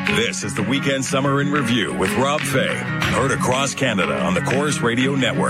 This is the Weekend Summer in Review with Rob Fay. Heard across Canada on the Corus Radio Network.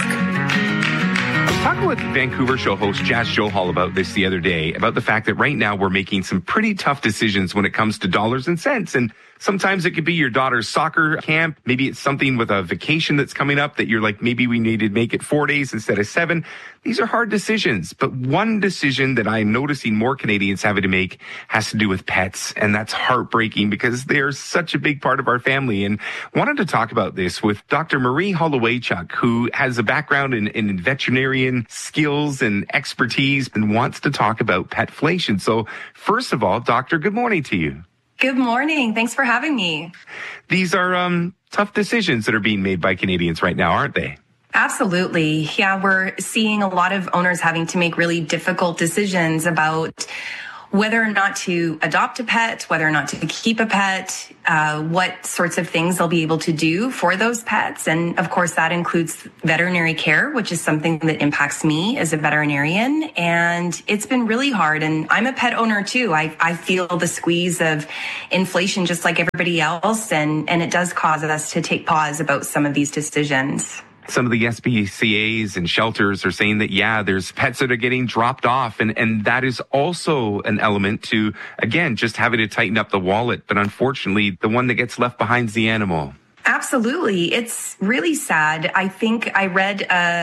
I was talking with Vancouver show host Jazz Johal about this the other day, about the fact that right now we're making some pretty tough decisions when it comes to dollars and cents. And sometimes it could be your daughter's soccer camp. Maybe it's something with a vacation that's coming up that you're like, maybe we need to make it 4 days instead of 7. These are hard decisions. But one decision that I'm noticing more Canadians having to make has to do with pets. And that's heartbreaking because they're such a big part of our family. And wanted to talk about this with Dr. Marie Hollowaychuk, who has a background in veterinarian skills and expertise and wants to talk about petflation. So first of all, doctor, good morning to you. Good morning. Thanks for having me. These are tough decisions that are being made by Canadians right now, aren't they? Absolutely. Yeah, we're seeing a lot of owners having to make really difficult decisions about whether or not to adopt a pet, whether or not to keep a pet, what sorts of things they'll be able to do for those pets. And of course, that includes veterinary care, which is something that impacts me as a veterinarian. And it's been really hard. And I'm a pet owner too. I feel the squeeze of inflation just like everybody else. And it does cause us to take pause about some of these decisions. Some of the SPCAs and shelters are saying that, yeah, there's pets that are getting dropped off. And that is also an element to, again, just having to tighten up the wallet. But unfortunately, the one that gets left behind is the animal. Absolutely. It's really sad. I think I read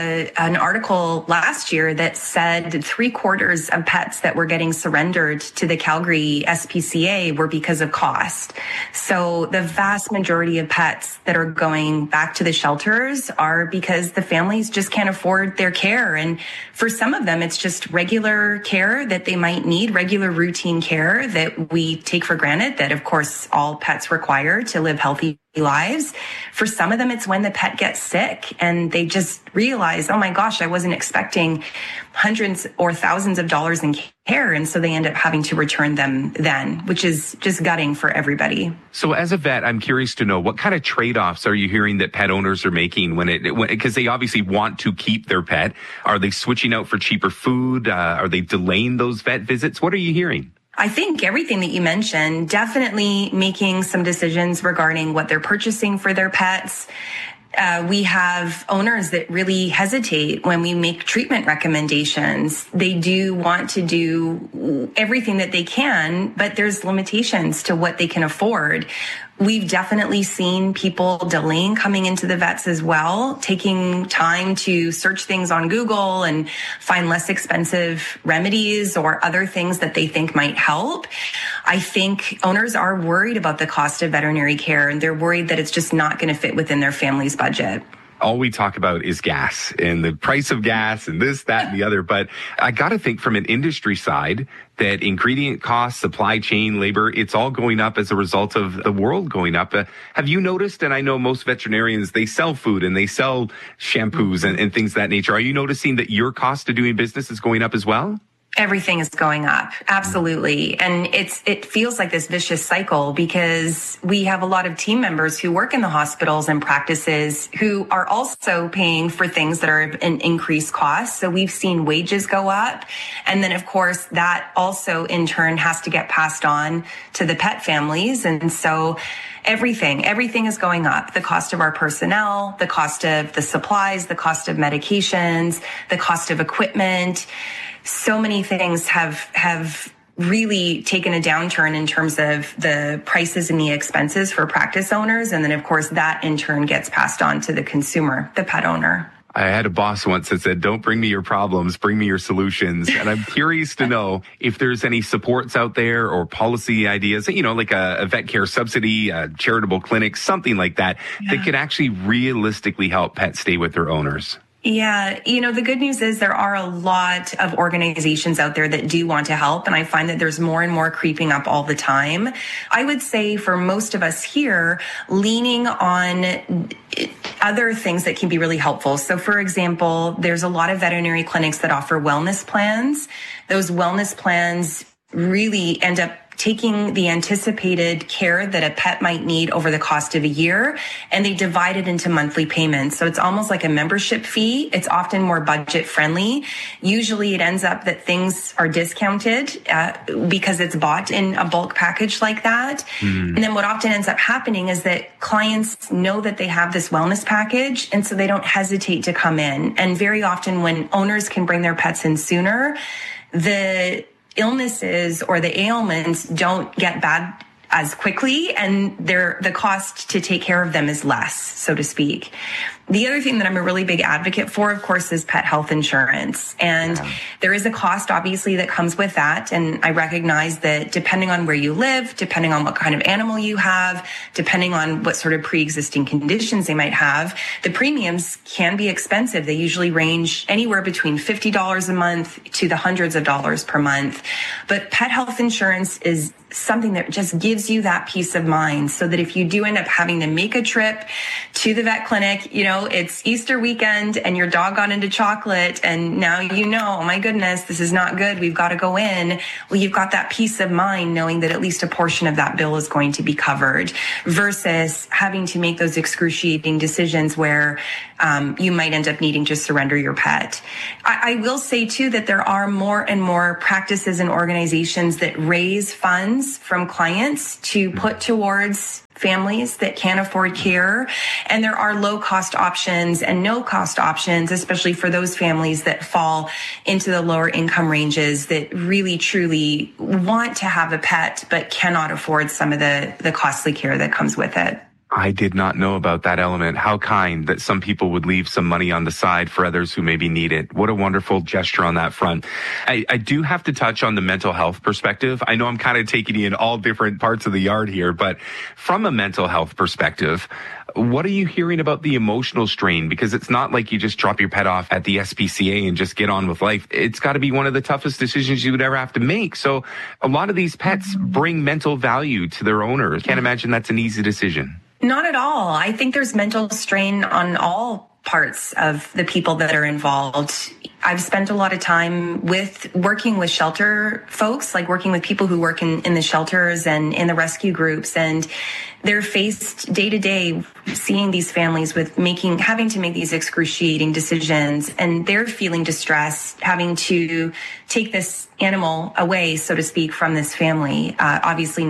an article last year that said 3/4 of pets that were getting surrendered to the Calgary SPCA were because of cost. So the vast majority of pets that are going back to the shelters are because the families just can't afford their care. And for some of them, it's just regular care that they might need, regular routine care that we take for granted, that of course all pets require to live healthy lives. For some of them, it's when the pet gets sick and they just realize, oh my gosh, I wasn't expecting hundreds or thousands of dollars in care. And so they end up having to return them then, which is just gutting for everybody. So as a vet, I'm curious to know, what kind of trade-offs are you hearing that pet owners are making because they obviously want to keep their pet? Are they switching out for cheaper food? Are they delaying those vet visits? What are you hearing? I think everything that you mentioned, definitely making some decisions regarding what they're purchasing for their pets. We have owners that really hesitate when we make treatment recommendations. They do want to do everything that they can, but there's limitations to what they can afford. We've definitely seen people delaying coming into the vets as well, taking time to search things on Google and find less expensive remedies or other things that they think might help. I think owners are worried about the cost of veterinary care, and they're worried that it's just not going to fit within their family's budget. All we talk about is gas and the price of gas and this, that, and the other. But I got to think from an industry side that ingredient costs, supply chain, labor, it's all going up as a result of the world going up. Have you noticed, and I know most veterinarians, they sell food and they sell shampoos and things of that nature. Are you noticing that your cost of doing business is going up as well? Everything is going up. Absolutely. And it feels like this vicious cycle because we have a lot of team members who work in the hospitals and practices who are also paying for things that are an increased cost. So we've seen wages go up. And then of course that also in turn has to get passed on to the pet families. And so everything is going up. The cost of our personnel, the cost of the supplies, the cost of medications, the cost of equipment. So many things have really taken a downturn in terms of the prices and the expenses for practice owners. And then, of course, that in turn gets passed on to the consumer, the pet owner. I had a boss once that said, don't bring me your problems, bring me your solutions. And I'm curious to know if there's any supports out there or policy ideas, like a vet care subsidy, a charitable clinic, something like that, that could actually realistically help pets stay with their owners. Yeah. The good news is there are a lot of organizations out there that do want to help. And I find that there's more and more creeping up all the time. I would say for most of us here, leaning on other things that can be really helpful. So for example, there's a lot of veterinary clinics that offer wellness plans. Those wellness plans really end up taking the anticipated care that a pet might need over the cost of a year, and they divide it into monthly payments. So it's almost like a membership fee. It's often more budget friendly. Usually it ends up that things are discounted because it's bought in a bulk package like that. And then what often ends up happening is that clients know that they have this wellness package, and so they don't hesitate to come in. And very often when owners can bring their pets in sooner, the illnesses or the ailments don't get bad as quickly, and the cost to take care of them is less, so to speak. The other thing that I'm a really big advocate for, of course, is pet health insurance. And there is a cost, obviously, that comes with that. And I recognize that depending on where you live, depending on what kind of animal you have, depending on what sort of pre-existing conditions they might have, the premiums can be expensive. They usually range anywhere between $50 a month to the hundreds of dollars per month. But pet health insurance is something that just gives you that peace of mind, so that if you do end up having to make a trip to the vet clinic, you know, it's Easter weekend and your dog got into chocolate and now you know, oh my goodness, this is not good, we've got to go in. Well, you've got that peace of mind knowing that at least a portion of that bill is going to be covered, versus having to make those excruciating decisions where you might end up needing to surrender your pet. I will say too that there are more and more practices and organizations that raise funds from clients to put towards families that can't afford care. And there are low cost options and no cost options, especially for those families that fall into the lower income ranges that really truly want to have a pet but cannot afford some of the costly care that comes with it. I did not know about that element. How kind that some people would leave some money on the side for others who maybe need it. What a wonderful gesture on that front. I do have to touch on the mental health perspective. I know I'm kind of taking you in all different parts of the yard here, but from a mental health perspective, what are you hearing about the emotional strain? Because it's not like you just drop your pet off at the SPCA and just get on with life. It's got to be one of the toughest decisions you would ever have to make. So a lot of these pets bring mental value to their owners. Can't imagine that's an easy decision. Not at all. I think there's mental strain on all parts of the people that are involved. I've spent a lot of time working with shelter folks, like working with people who work in the shelters and in the rescue groups. And they're faced day to day seeing these families having to make these excruciating decisions, and they're feeling distressed, having to take this animal away, so to speak, from this family. Obviously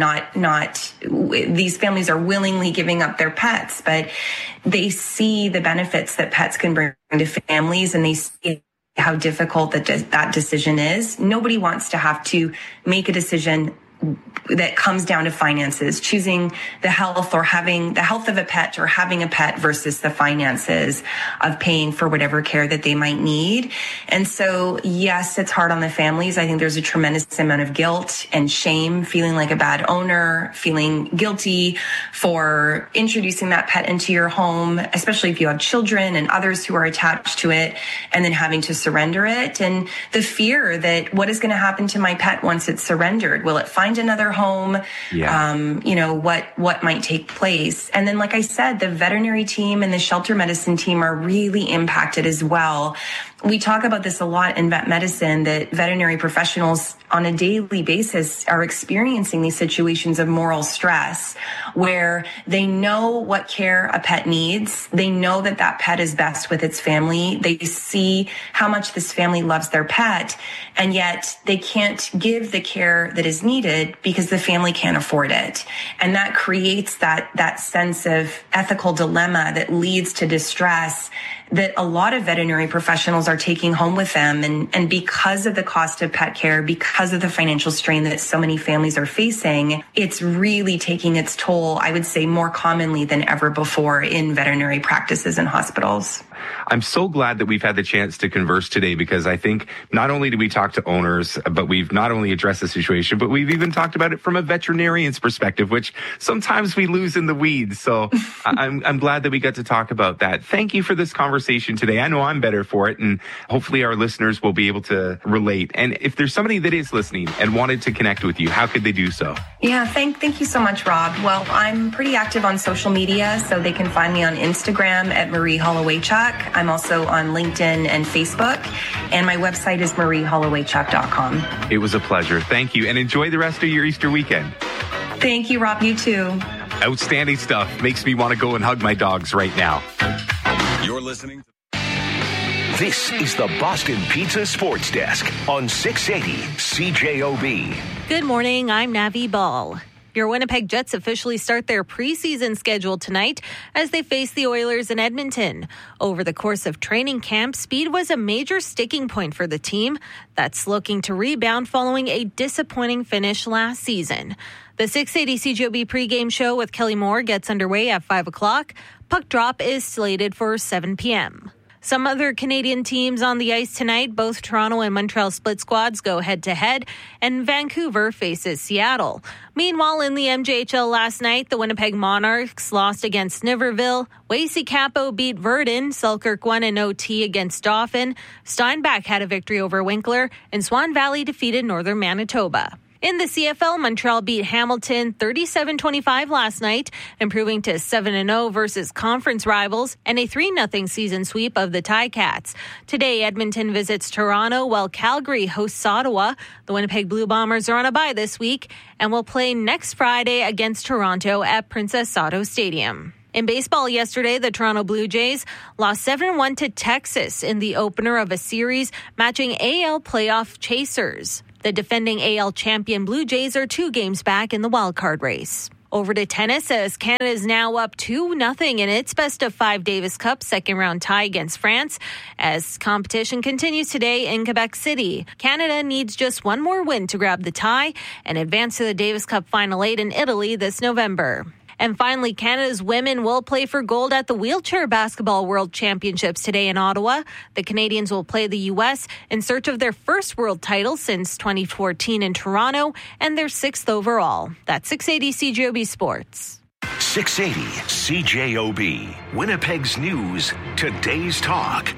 these families are willingly giving up their pets, but they see the benefits that pets can bring to families, and they see how difficult that decision is. Nobody wants to have to make a decision that comes down to finances, choosing the health of a pet or having a pet versus the finances of paying for whatever care that they might need. And so, yes, it's hard on the families. I think there's a tremendous amount of guilt and shame, feeling like a bad owner, feeling guilty for introducing that pet into your home, especially if you have children and others who are attached to it, and then having to surrender it. And the fear that what is going to happen to my pet once it's surrendered? Will it find another home? What might take place? And then, like I said, the veterinary team and the shelter medicine team are really impacted as well. We talk about this a lot in vet medicine, that veterinary professionals on a daily basis are experiencing these situations of moral stress where they know what care a pet needs. They know that that pet is best with its family. They see how much this family loves their pet, and yet they can't give the care that is needed because the family can't afford it. And that creates that sense of ethical dilemma that leads to distress that a lot of veterinary professionals are taking home with them. And because of the cost of pet care, because of the financial strain that so many families are facing, it's really taking its toll, I would say, more commonly than ever before in veterinary practices and hospitals. I'm so glad that we've had the chance to converse today, because I think not only do we talk to owners, but we've not only addressed the situation, but we've even talked about it from a veterinarian's perspective, which sometimes we lose in the weeds. So I'm glad that we got to talk about that. Thank you for this conversation today. I know I'm better for it, and hopefully our listeners will be able to relate. And if there's somebody that is listening and wanted to connect with you, how could they do so? Yeah, thank you so much, Rob. Well, I'm pretty active on social media, so they can find me on Instagram at Marie Holloway-Chuck. TikTok. I'm also on LinkedIn and Facebook. And my website is mariehollowaychuk.com. It was a pleasure. Thank you. And enjoy the rest of your Easter weekend. Thank you, Rob. You too. Outstanding stuff. Makes me want to go and hug my dogs right now. You're listening. This is the Boston Pizza Sports Desk on 680 CJOB. Good morning. I'm Navi Ball. Your Winnipeg Jets officially start their preseason schedule tonight as they face the Oilers in Edmonton. Over the course of training camp, speed was a major sticking point for the team that's looking to rebound following a disappointing finish last season. The 680 CJOB pregame show with Kelly Moore gets underway at 5 o'clock. Puck drop is slated for 7 p.m. Some other Canadian teams on the ice tonight, both Toronto and Montreal split squads go head-to-head, and Vancouver faces Seattle. Meanwhile, in the MJHL last night, the Winnipeg Monarchs lost against Niverville. Wasey Capo beat Verdun. Selkirk won in OT against Dauphin. Steinbach had a victory over Winkler, and Swan Valley defeated Northern Manitoba. In the CFL, Montreal beat Hamilton 37-25 last night, improving to 7-0 versus conference rivals and a 3-0 season sweep of the Ticats. Today, Edmonton visits Toronto while Calgary hosts Ottawa. The Winnipeg Blue Bombers are on a bye this week and will play next Friday against Toronto at Princess Auto Stadium. In baseball yesterday, the Toronto Blue Jays lost 7-1 to Texas in the opener of a series matching AL playoff chasers. The defending AL champion Blue Jays are 2 games back in the wildcard race. Over to tennis as Canada is now up 2-0 in its best-of-5 Davis Cup second-round tie against France. As competition continues today in Quebec City, Canada needs just one more win to grab the tie and advance to the Davis Cup Final 8 in Italy this November. And finally, Canada's women will play for gold at the Wheelchair Basketball World Championships today in Ottawa. The Canadians will play the U.S. in search of their first world title since 2014 in Toronto and their 6th overall. That's 680 CJOB Sports. 680 CJOB. Winnipeg's news, today's talk.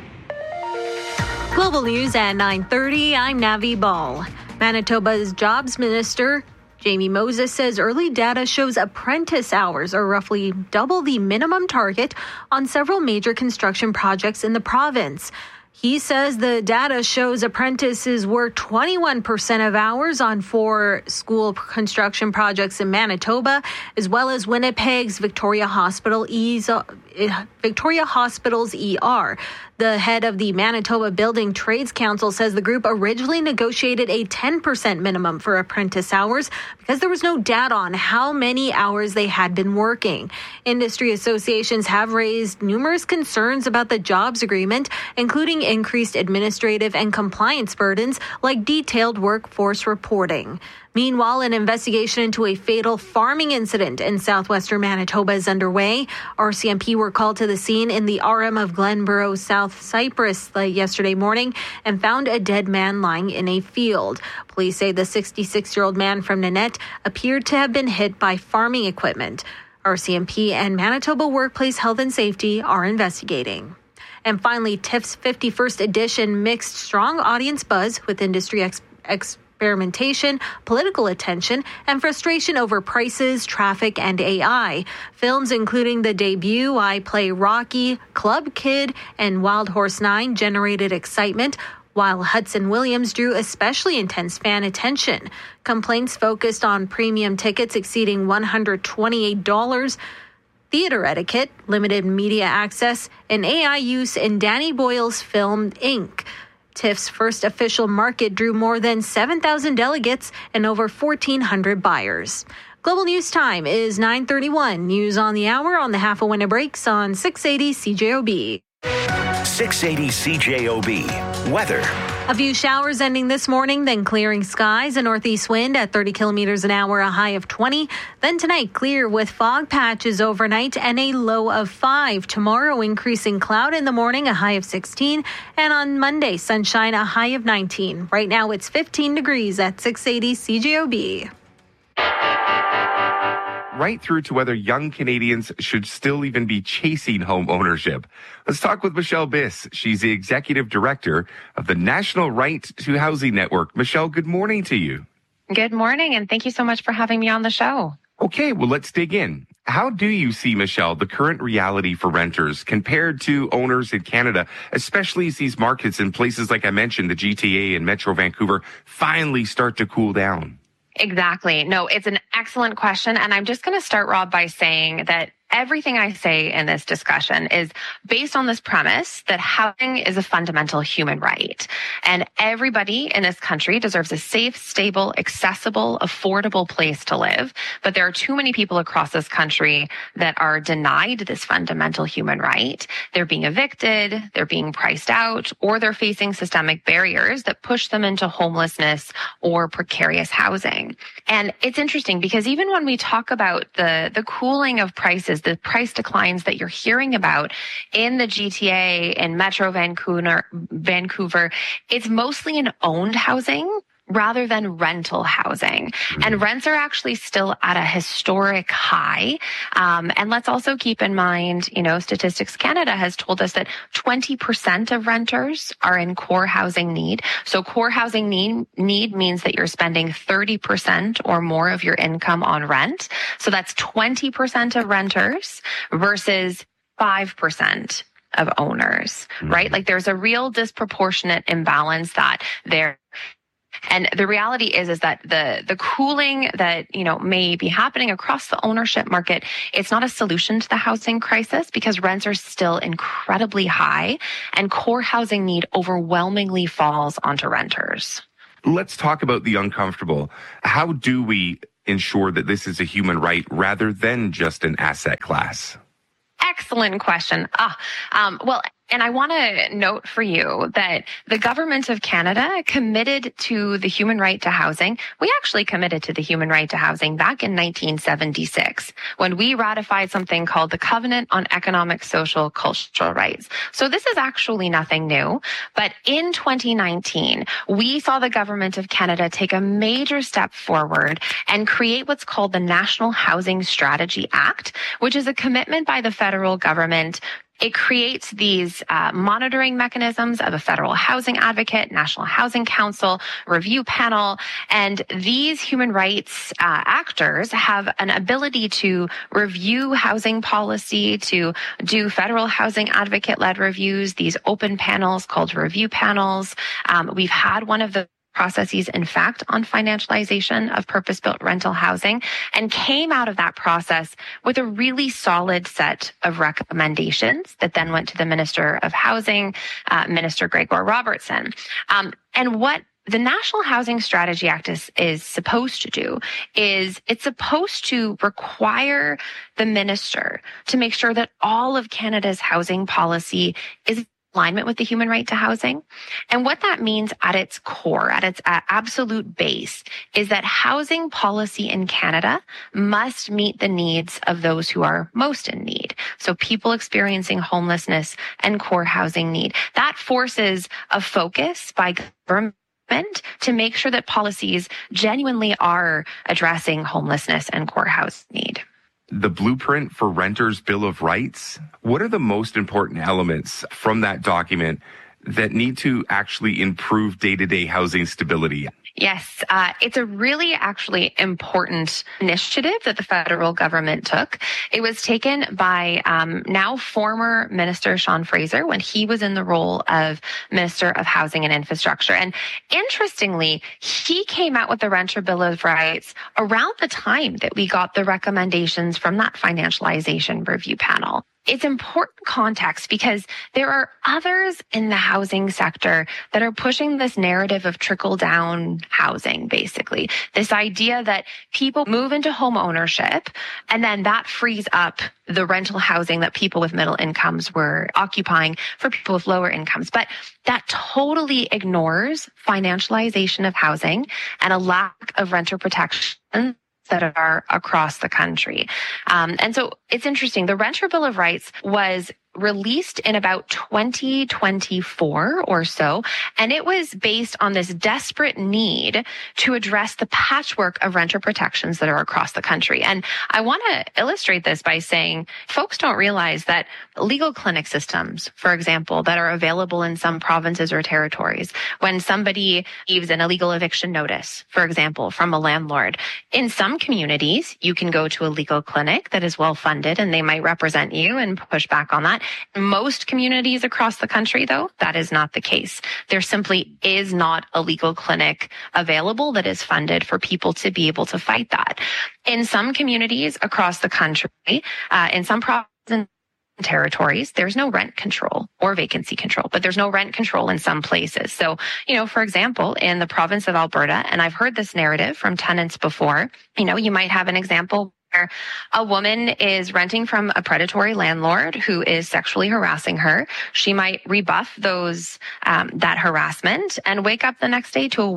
Global news at 9:30. I'm Navi Ball. Manitoba's Jobs Minister Jamie Moses says early data shows apprentice hours are roughly double the minimum target on several major construction projects in the province. He says the data shows apprentices work 21% of hours on 4 school construction projects in Manitoba, as well as Winnipeg's Victoria Hospital's ER. The head of the Manitoba Building Trades Council says the group originally negotiated a 10% minimum for apprentice hours because there was no data on how many hours they had been working. Industry associations have raised numerous concerns about the jobs agreement, including increased administrative and compliance burdens like detailed workforce reporting. Meanwhile, an investigation into a fatal farming incident in southwestern Manitoba is underway. RCMP were called to the scene in the RM of Glenborough, South Cyprus yesterday morning and found a dead man lying in a field. Police say the 66-year-old man from Nanette appeared to have been hit by farming equipment. RCMP and Manitoba Workplace Health and Safety are investigating. And finally, TIFF's 51st edition mixed strong audience buzz with industry experimentation, political attention, and frustration over prices, traffic, and AI. Films including the debut I Play Rocky, Club Kid, and Wild Horse 9 generated excitement, while Hudson Williams drew especially intense fan attention. Complaints focused on premium tickets exceeding $128, theater etiquette, limited media access, and AI use in Danny Boyle's film Ink. TIFF's first official market drew more than 7,000 delegates and over 1,400 buyers. Global News Time is 9:31. News on the hour on the half a winter breaks on 680 CJOB. 680 CJOB. Weather. A few showers ending this morning, then clearing skies, a northeast wind at 30 kilometers an hour, a high of 20. Then tonight, clear with fog patches overnight and a low of 5. Tomorrow, increasing cloud in the morning, a high of 16. And on Monday, sunshine, a high of 19. Right now, it's 15 degrees at 680 CJOB. Right through to whether young Canadians should still even be chasing home ownership. Let's talk with Michelle Biss. She's the Executive Director of the National Right to Housing Network. Michelle, good morning to you. Good morning, and thank you so much for having me on the show. Okay, well, let's dig in. How do you see, Michelle, the current reality for renters compared to owners in Canada, especially as these markets in places like I mentioned, the GTA and Metro Vancouver, finally start to cool down? Exactly. No, it's an excellent question. And I'm just going to start, Rob, by saying that everything I say in this discussion is based on this premise that housing is a fundamental human right. And everybody in this country deserves a safe, stable, accessible, affordable place to live. But there are too many people across this country that are denied this fundamental human right. They're being evicted, they're being priced out, or they're facing systemic barriers that push them into homelessness or precarious housing. And it's interesting because even when we talk about the cooling of prices, the price declines that you're hearing about in the GTA and Metro Vancouver, it's mostly in owned housing rather than rental housing. And rents are actually still at a historic high. And let's also keep in mind, Statistics Canada has told us that 20% of renters are in core housing need. So core housing need means that you're spending 30% or more of your income on rent. So that's 20% of renters versus 5% of owners, right? Like there's a real disproportionate imbalance that there. And the reality is that the cooling that, may be happening across the ownership market, it's not a solution to the housing crisis because rents are still incredibly high and core housing need overwhelmingly falls onto renters. Let's talk about the uncomfortable. How do we ensure that this is a human right rather than just an asset class? Excellent question. And I want to note for you that the government of Canada committed to the human right to housing. We actually committed to the human right to housing back in 1976 when we ratified something called the Covenant on Economic, Social, Cultural Rights. So this is actually nothing new. But in 2019, we saw the government of Canada take a major step forward and create what's called the National Housing Strategy Act, which is a commitment by the federal government. It creates these monitoring mechanisms of a federal housing advocate, National Housing Council, review panel, and these human rights actors have an ability to review housing policy, to do federal housing advocate-led reviews, these open panels called review panels. We've had one of the processes, in fact, on financialization of purpose-built rental housing and came out of that process with a really solid set of recommendations that then went to the Minister of Housing, Minister Gregor Robertson. And what the National Housing Strategy Act is supposed to do is it's supposed to require the minister to make sure that all of Canada's housing policy is alignment with the human right to housing. And what that means at its core, at its absolute base, is that housing policy in Canada must meet the needs of those who are most in need. So people experiencing homelessness and core housing need. That forces a focus by government to make sure that policies genuinely are addressing homelessness and core housing need. The blueprint for Renters' Bill of Rights. What are the most important elements from that document that need to actually improve day-to-day housing stability? Yes, it's a really actually important initiative that the federal government took. It was taken by now former Minister Sean Fraser when he was in the role of Minister of Housing and Infrastructure. And interestingly, he came out with the Renter Bill of Rights around the time that we got the recommendations from that financialization review panel. It's important context because there are others in the housing sector that are pushing this narrative of trickle-down housing, basically. This idea that people move into home ownership and then that frees up the rental housing that people with middle incomes were occupying for people with lower incomes. But that totally ignores financialization of housing and a lack of renter protection that are across the country. And so it's interesting. The Renter Bill of Rights was released in about 2024 or so, and it was based on this desperate need to address the patchwork of renter protections that are across the country. And I want to illustrate this by saying folks don't realize that legal clinic systems, for example, that are available in some provinces or territories, when somebody receives an illegal eviction notice, for example, from a landlord, in some communities, you can go to a legal clinic that is well funded and they might represent you and push back on that. In most communities across the country, though, that is not the case. There simply is not a legal clinic available that is funded for people to be able to fight that. In some communities across the country, in some provinces and territories, there's no rent control or vacancy control, but there's no rent control in some places. So, for example, in the province of Alberta, and I've heard this narrative from tenants before, you might have an example where a woman is renting from a predatory landlord who is sexually harassing her. She might rebuff that harassment and wake up the next day to a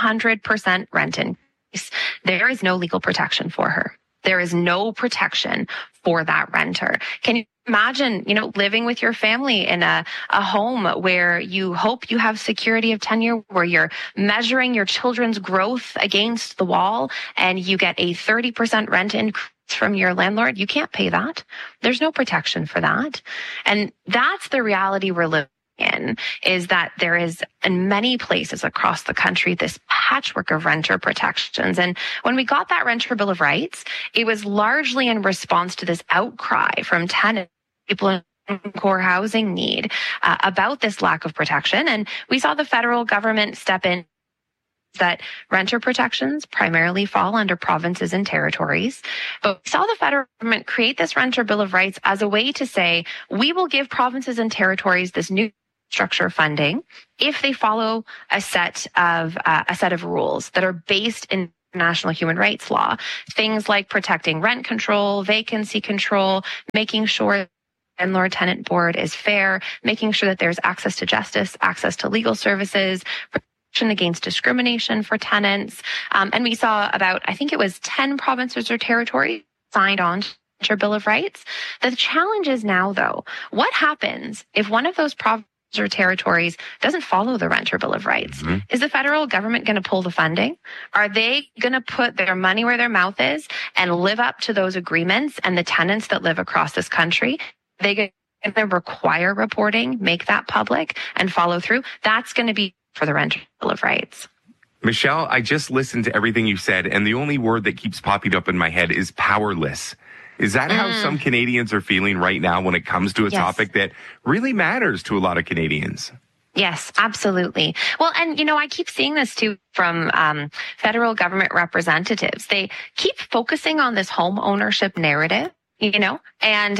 100% rent increase. There is no legal protection for her. There is no protection for that renter. Can you imagine, living with your family in a home where you hope you have security of tenure, where you're measuring your children's growth against the wall and you get a 30% rent increase from your landlord? You can't pay that. There's no protection for that. And that's the reality we're living in, is that there is in many places across the country this patchwork of renter protections. And when we got that Renter Bill of Rights, it was largely in response to this outcry from tenants, people in core housing need about this lack of protection. And we saw the federal government step in that renter protections primarily fall under provinces and territories. But we saw the federal government create this Renter Bill of Rights as a way to say, we will give provinces and territories this new structure funding if they follow a set of rules that are based in international human rights law. Things like protecting rent control, vacancy control, making sure landlord-tenant board is fair, making sure that there's access to justice, access to legal services, protection against discrimination for tenants. And we saw about, I think it was 10 provinces or territories signed on to the Renter Bill of Rights. The challenge is now, though, what happens if one of those provinces or territories doesn't follow the Renter Bill of Rights? Mm-hmm. Is the federal government going to pull the funding? Are they going to put their money where their mouth is and live up to those agreements and the tenants that live across this country? They going to require reporting, make that public, and follow through? That's going to be for the Renter Bill of Rights. Michelle, I just listened to everything you said, and the only word that keeps popping up in my head is powerless. Is that how some Canadians are feeling right now when it comes to a topic that really matters to a lot of Canadians? Yes, absolutely. Well, and, I keep seeing this too from federal government representatives. They keep focusing on this home ownership narrative, and,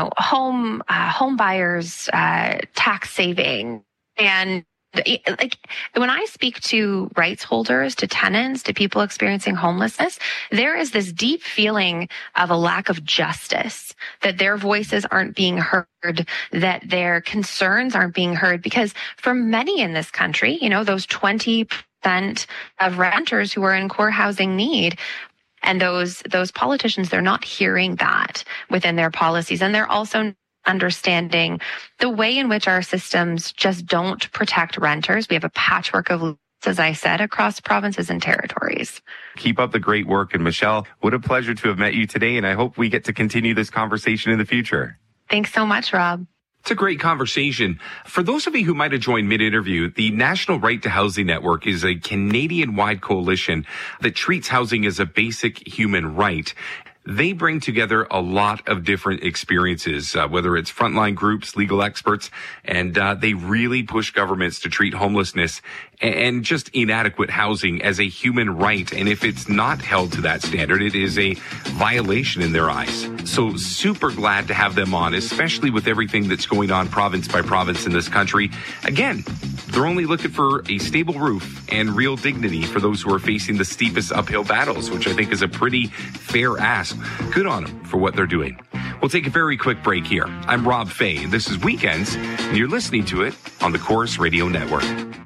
home buyers, tax saving. And like when I speak to rights holders, to tenants, to people experiencing homelessness, there is this deep feeling of a lack of justice, that their voices aren't being heard, that their concerns aren't being heard, because for many in this country, those 20% of renters who are in core housing need, and those politicians, they're not hearing that within their policies. And they're also understanding the way in which our systems just don't protect renters. We have a patchwork of, as I said, across provinces and territories. Keep up the great work. And Michelle, what a pleasure to have met you today. And I hope we get to continue this conversation in the future. Thanks so much, Rob. It's a great conversation. For those of you who might have joined mid-interview, the National Right to Housing Network is a Canadian-wide coalition that treats housing as a basic human right. They bring together a lot of different experiences, whether it's frontline groups, legal experts, and they really push governments to treat homelessness and just inadequate housing as a human right. And if it's not held to that standard, it is a violation in their eyes. So super glad to have them on, especially with everything that's going on province by province in this country. Again, they're only looking for a stable roof and real dignity for those who are facing the steepest uphill battles, which I think is a pretty fair ask. Good on them for what they're doing. We'll take a very quick break here. I'm Rob Fay. This is Weekends, and you're listening to it on the Corus Radio Network.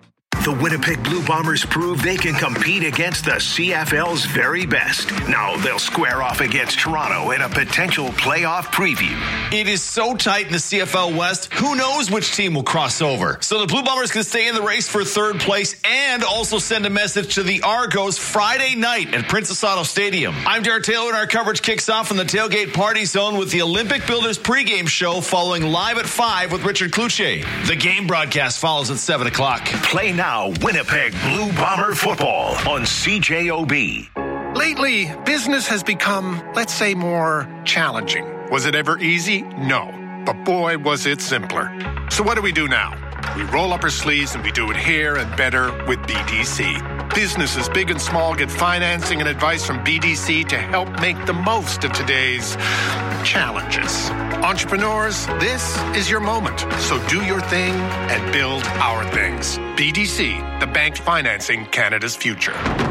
The Winnipeg Blue Bombers prove they can compete against the CFL's very best. Now they'll square off against Toronto in a potential playoff preview. It is so tight in the CFL West, who knows which team will cross over. So the Blue Bombers can stay in the race for third place and also send a message to the Argos Friday night at Princess Auto Stadium. I'm Derek Taylor, and our coverage kicks off in the Tailgate Party Zone with the Olympic Builders pregame show following live at 5 with Richard Cloutier. The game broadcast follows at 7 o'clock. Play now Winnipeg Blue Bomber football on CJOB. Lately, business has become, let's say, more challenging. Was it ever easy? No. But boy, was it simpler. So what do we do now? We roll up our sleeves and we do it here and better with BDC. Businesses big and small get financing and advice from BDC to help make the most of today's challenges. Entrepreneurs, this is your moment. So do your thing and build our things. BDC, the bank financing Canada's future.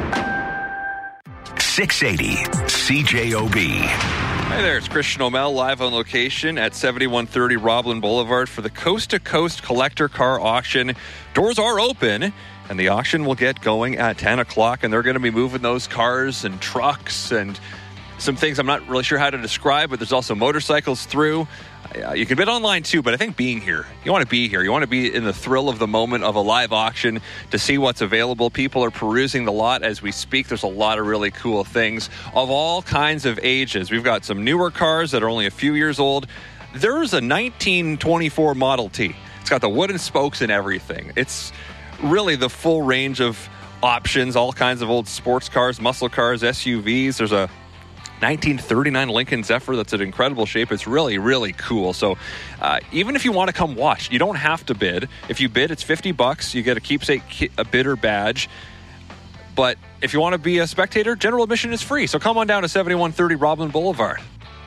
680 CJOB. Hi there, it's Christian O'Mell live on location at 7130 Roblin Boulevard for the Coast to Coast Collector Car Auction. Doors are open and the auction will get going at 10 o'clock, and they're going to be moving those cars and trucks and some things I'm not really sure how to describe, but there's also motorcycles through. You can bid online too, but I think being here, you want to be here. You want to be in the thrill of the moment of a live auction to see what's available. People are perusing the lot as we speak. There's a lot of really cool things of all kinds of ages. We've got some newer cars that are only a few years old. There's a 1924 Model T. It's got the wooden spokes and everything. It's really the full range of options, all kinds of old sports cars, muscle cars, SUVs. There's a 1939 Lincoln Zephyr that's in incredible shape. It's really, really cool. So even if you want to come watch, you don't have to bid. If you bid, it's $50. You get a keepsake a bidder badge. But if you want to be a spectator, general admission is free. So come on down to 7130 Roblin Boulevard.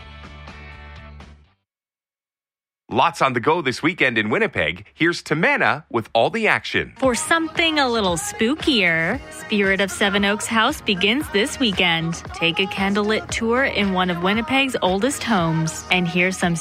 Lots on the go this weekend in Winnipeg. Here's Tamana with all the action. For something a little spookier, Spirit of Seven Oaks House begins this weekend. Take a candlelit tour in one of Winnipeg's oldest homes and hear some